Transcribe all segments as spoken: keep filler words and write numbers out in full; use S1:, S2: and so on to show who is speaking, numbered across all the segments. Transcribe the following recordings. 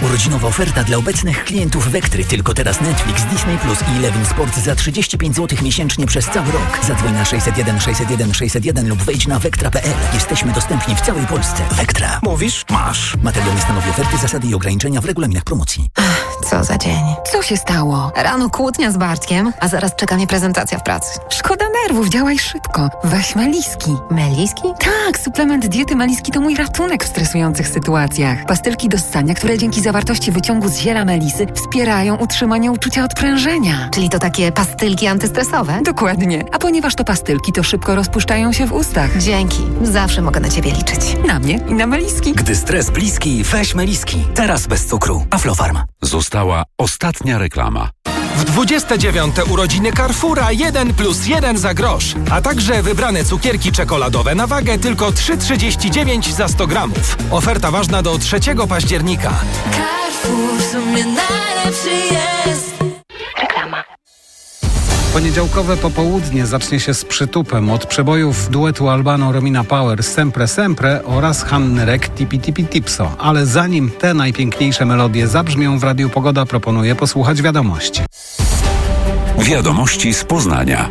S1: Urodzinowa oferta dla obecnych klientów Wektry. Tylko teraz Netflix, Disney Plus i Eleven Sport za trzydzieści pięć złotych miesięcznie przez cały rok. Zadzwoń na sześćset jeden sześćset jeden sześćset jeden lub wejdź na wektra kropka pe el. Jesteśmy dostępni w całej Polsce. Wektra.
S2: Mówisz? Masz.
S1: Materiał nie stanowi oferty, zasady i ograniczenia w regulaminach promocji.
S3: Ach, co za dzień. Co się stało? Rano kłótnia z Bartkiem, a zaraz czeka mnie prezentacja w pracy.
S4: Szkoda nerwów, działaj szybko. Weź Meliski.
S3: Meliski?
S4: Tak, suplement diety Meliski to mój ratunek w stresujących sytuacjach. Pastylki do ssania, które dzięki zawartości wyciągu z ziela melisy wspierają utrzymanie uczucia odprężenia.
S3: Czyli to takie pastylki antystresowe?
S4: Dokładnie. A ponieważ to pastylki, to szybko rozpuszczają się w ustach.
S3: Dzięki. Zawsze mogę na ciebie liczyć.
S4: Na mnie i na Meliski.
S2: Gdy stres bliski, weź Meliski. Teraz bez cukru. Aflofarm.
S5: Została ostatnia reklama.
S6: W dwudzieste dziewiąte urodziny Carrefoura jeden plus jeden za grosz, a także wybrane cukierki czekoladowe na wagę tylko trzy trzydzieści dziewięć za sto gramów. Oferta ważna do trzeciego października.
S7: Carrefour w sumie najlepszy jest.
S3: Reklama.
S8: Poniedziałkowe popołudnie zacznie się z przytupem od przebojów duetu Albano-Romina Power Sempre Sempre oraz Hanny Rek Tipi Tipi Tipso. Ale zanim te najpiękniejsze melodie zabrzmią w Radiu Pogoda, proponuję posłuchać wiadomości.
S5: Wiadomości z Poznania.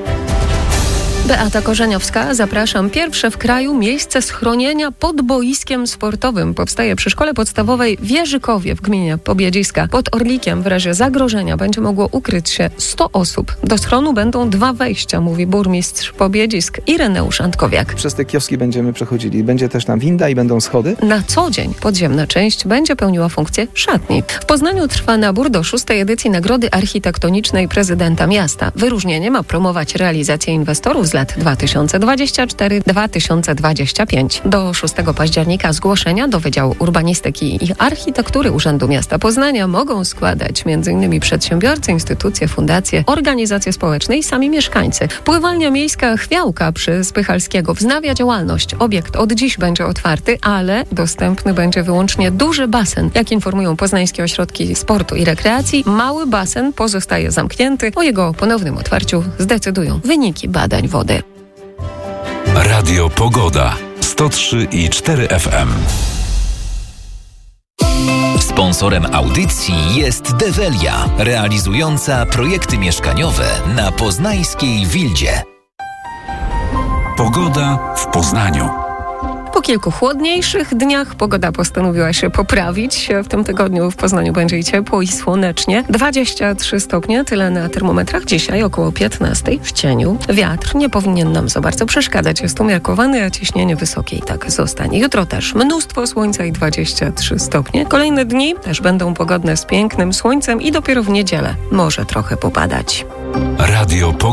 S9: Beata Korzeniowska, zapraszam. Pierwsze w kraju miejsce schronienia pod boiskiem sportowym powstaje przy szkole podstawowej w Jerzykowie w gminie Pobiedziska. Pod Orlikiem w razie zagrożenia będzie mogło ukryć się sto osób. Do schronu będą dwa wejścia, mówi burmistrz Pobiedzisk Ireneusz Antkowiak.
S10: Przez te kioski będziemy przechodzili. Będzie też tam winda i będą schody.
S9: Na co dzień podziemna część będzie pełniła funkcję szatni. W Poznaniu trwa nabór do szóstej edycji Nagrody Architektonicznej Prezydenta Miasta. Wyróżnienie ma promować realizację inwestorów z lat dwa tysiące dwudziesty czwarty do dwa tysiące dwudziestego piątego. Do szóstego października zgłoszenia do Wydziału Urbanistyki i Architektury Urzędu Miasta Poznania mogą składać m.in. przedsiębiorcy, instytucje, fundacje, organizacje społeczne i sami mieszkańcy. Pływalnia miejska Chwiałka przy Spychalskiego wznawia działalność. Obiekt od dziś będzie otwarty, ale dostępny będzie wyłącznie duży basen. Jak informują poznańskie ośrodki sportu i rekreacji, mały basen pozostaje zamknięty. O jego ponownym otwarciu zdecydują wyniki badań wody.
S5: Radio Pogoda sto trzy i cztery F M.
S11: Sponsorem audycji jest Develia, realizująca projekty mieszkaniowe na poznańskiej Wildzie.
S5: Pogoda w Poznaniu.
S9: Po kilku chłodniejszych dniach pogoda postanowiła się poprawić. W tym tygodniu w Poznaniu będzie i ciepło, i słonecznie. dwadzieścia trzy stopnie, tyle na termometrach. Dzisiaj około piętnaście w cieniu. Wiatr nie powinien nam za bardzo przeszkadzać. Jest umiarkowany, a ciśnienie wysokie i tak zostanie. Jutro też mnóstwo słońca i dwadzieścia trzy stopnie. Kolejne dni też będą pogodne z pięknym słońcem i dopiero w niedzielę może trochę popadać.
S5: Radio Pogoda.